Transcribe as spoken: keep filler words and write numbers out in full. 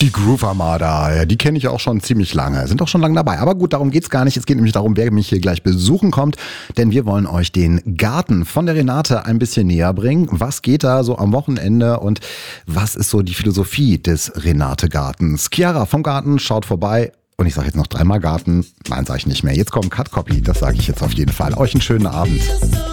Die Groove Armada, ja, die kenne ich auch schon ziemlich lange, sind auch schon lange dabei. Aber gut, darum geht's gar nicht. Es geht nämlich darum, wer mich hier gleich besuchen kommt. Denn wir wollen euch den Garten von der Renate ein bisschen näher bringen. Was geht da so am Wochenende und was ist so die Philosophie des Renate-Gartens? Chiara vom Garten schaut vorbei. Und ich sage jetzt noch dreimal Garten. Nein, sage ich nicht mehr. Jetzt kommt Cut Copy, das sage ich jetzt auf jeden Fall. Euch einen schönen Abend.